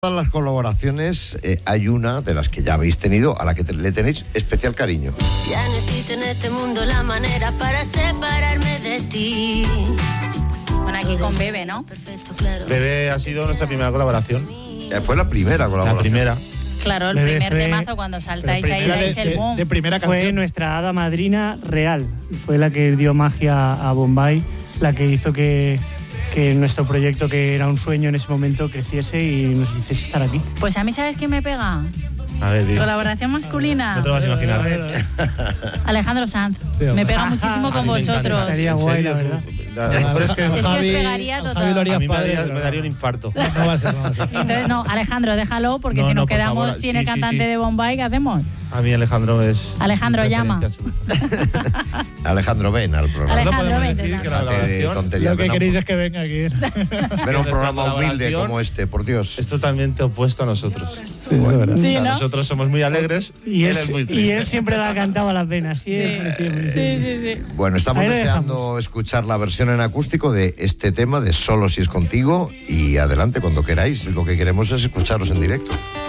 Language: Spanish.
Todas las colaboraciones, hay una de las que ya habéis tenido, a la que le tenéis especial cariño. Ya necesito en este mundo la manera para separarme de ti. Bueno, aquí con Bebe, ¿no? Perfecto, claro. Bebe ha sido nuestra primera colaboración. Fue la primera colaboración. La primera. Claro, el Bebe primer fue- temazo cuando saltáis ahí, primera dais el boom. de primera canción. Fue nuestra hada madrina real. Fue la que dio magia a Bombay, la que hizo que nuestro proyecto, que era un sueño en ese momento, creciese y nos hiciese estar aquí. Pues a mí, ¿sabes quién me pega? A ver, digo. Colaboración masculina. No te lo vas a imaginar. Alejandro Sanz. Me pega muchísimo A con mí me encanta. vosotros. Estaría ¿En guay, serio? la verdad. Pero es que Es que os pegaría Javi lo total. haría a mí padre, me pero daría un infarto. No va a ser, no va a ser. Entonces, no, Alejandro, déjalo, porque No, si nos no, por quedamos favor. sin Sí, el sí, cantante sí. de Bombay, ¿qué hacemos? A mí Alejandro es... Alejandro, mi llama. referencia absoluta. Alejandro, ven al programa. Alejandro, No podemos vente, decir no. que la Déjate de colaboración tonterías, Lo que ven a queréis es que venga aquí. ven a un nuestra programa humilde colaboración como este, por Dios. es totalmente opuesto a nosotros. Sí, es verdad. Sí, O sea, ¿no? nosotros somos muy alegres Y él es muy triste. él siempre va cantado a las venas, siempre, siempre. Sí. Bueno, estamos Ahí lo deseando escuchar la versión en acústico de este tema de Solo si es contigo, y adelante cuando queráis. Lo que queremos es escucharos en directo.